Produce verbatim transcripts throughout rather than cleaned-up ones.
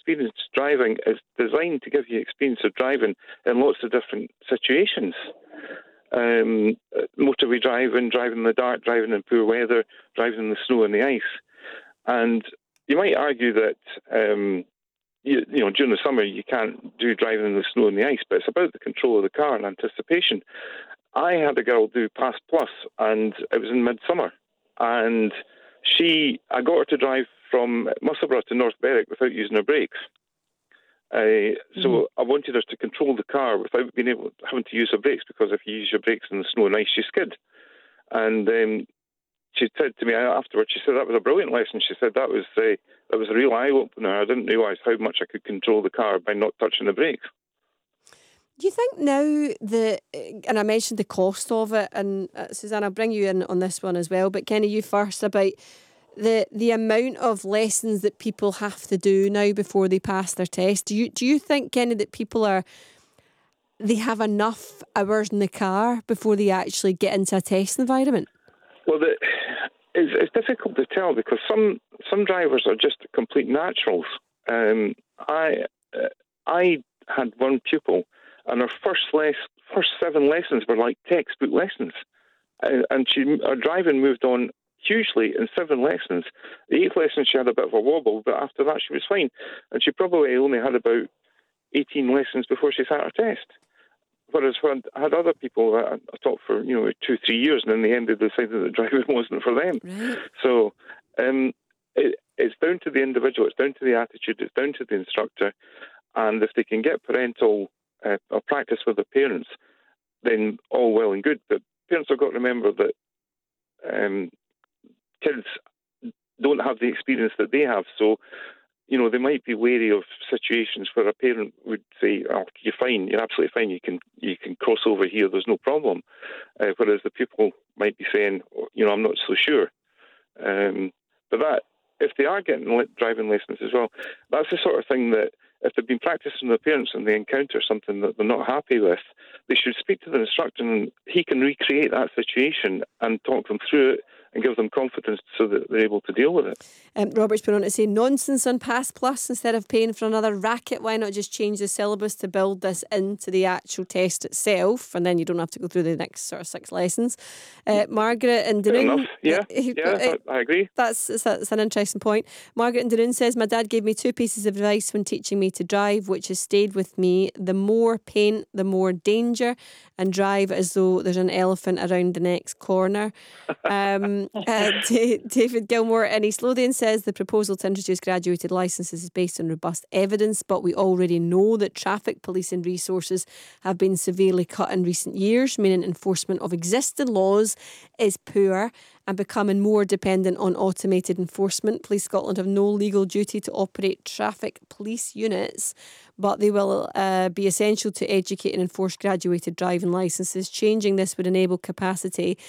experience driving is designed to give you experience of driving in lots of different situations. Um, motorway driving, driving in the dark, driving in poor weather, driving in the snow and the ice. And you might argue that, um, you, you know, during the summer you can't do driving in the snow and the ice, but it's about the control of the car and anticipation. I had a girl do Pass Plus, and it was in midsummer, and she, I got her to drive from Musselburgh to North Berwick without using her brakes. Uh, so mm. I wanted her to control the car without being able having to use her brakes, because if you use your brakes in the snow and ice, you skid. And um, she said to me afterwards, she said that was a brilliant lesson. She said that was uh, that was a real eye opener. I didn't realise how much I could control the car by not touching the brakes. Do you think now that, and I mentioned the cost of it, and uh, Suzanne, I'll bring you in on this one as well, but Kenny, you first, about the the amount of lessons that people have to do now before they pass their test. Do you do you think, Kenny, that people are, they have enough hours in the car before they actually get into a test environment? Well, the, it's, it's difficult to tell, because some some drivers are just complete naturals. Um, I uh, I had one pupil, and her first les- first seven lessons were like textbook lessons, uh, and she her driving moved on hugely in seven lessons. The eighth lesson she had a bit of a wobble, but after that she was fine, and she probably only had about eighteen lessons before she sat her test. Whereas when I had other people that I taught for, you know, two, three years, and in the end they decided that driving wasn't for them. Right. So um, it, it's down to the individual, it's down to the attitude, it's down to the instructor, and if they can get parental uh, or practice with their parents, then all well and good. But parents have got to remember that um, kids don't have the experience that they have, so you know, they might be wary of situations where a parent would say, "Oh, you're fine. You're absolutely fine. You can you can cross over here. There's no problem." Uh, whereas the pupil might be saying, oh, "You know, I'm not so sure." Um, but that, if they are getting driving lessons as well, that's the sort of thing that if they've been practicing with their parents and they encounter something that they're not happy with, they should speak to the instructor, and he can recreate that situation and talk them through it and give them confidence so that they're able to deal with it. Um, Robert's been on to say, nonsense on Pass Plus. Instead of paying for another racket, why not just change the syllabus to build this into the actual test itself, and then you don't have to go through the next sort of six lessons. Uh, Margaret in Dunoon. Yeah, yeah, I, I agree. That's, that's an interesting point. Margaret in Dunoon says, my dad gave me two pieces of advice when teaching me to drive, which has stayed with me. The more paint, the more danger, and drive as though there's an elephant around the next corner. Um, uh, D- David Gilmore in East Lothian says the proposal to introduce graduated licences is based on robust evidence, but we already know that traffic policing resources have been severely cut in recent years, meaning enforcement of existing laws is poor and becoming more dependent on automated enforcement. Police Scotland have no legal duty to operate traffic police units, but they will uh, be essential to educate and enforce graduated driving licences. Changing this would enable capacity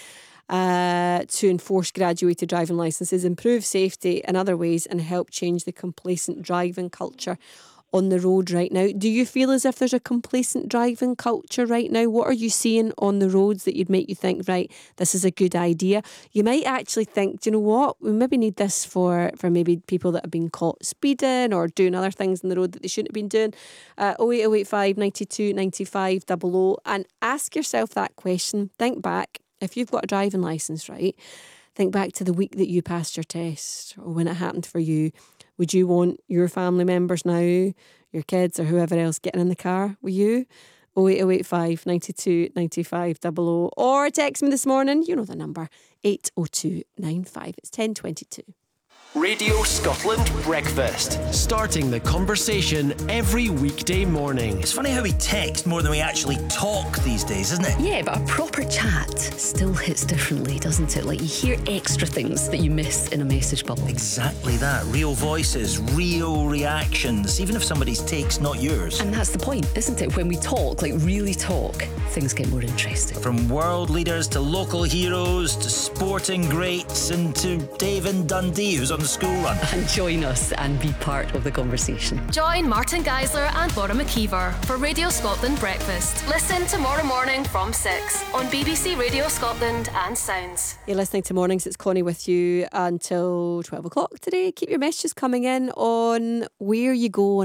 uh, to enforce graduated driving licences, improve safety in other ways, and help change the complacent driving culture on the road right now. Do you feel as if there's a complacent driving culture right now? What are you seeing on the roads that you'd make you think, right, this is a good idea? You might actually think, do you know what, we maybe need this for, for maybe people that have been caught speeding or doing other things on the road that they shouldn't have been doing. Uh, oh eight oh eight five, nine two, nine five, double oh, and ask yourself that question. Think back, if you've got a driving licence, right, think back to the week that you passed your test or when it happened for you. Would you want your family members now, your kids or whoever else getting in the car with you? oh eight oh eight five, nine two, nine five, double oh. Or text me this morning, you know the number, eight oh two nine five. It's ten twenty-two. Radio Scotland Breakfast. Starting the conversation every weekday morning. It's funny how we text more than we actually talk these days, isn't it? Yeah, but a proper chat still hits differently, doesn't it? Like, you hear extra things that you miss in a message bubble. Exactly that. Real voices, real reactions, even if somebody's take's not yours. And that's the point, isn't it? When we talk, like really talk, things get more interesting. From world leaders to local heroes to sporting greats and to Dave and Dundee, who's on the school run. And join us and be part of the conversation. Join Martin Geisler and Laura McKeever for Radio Scotland Breakfast. Listen tomorrow morning from six on B B C Radio Scotland and Sounds. You're listening to Mornings. It's Connie with you until twelve o'clock today. Keep your messages coming in on where you go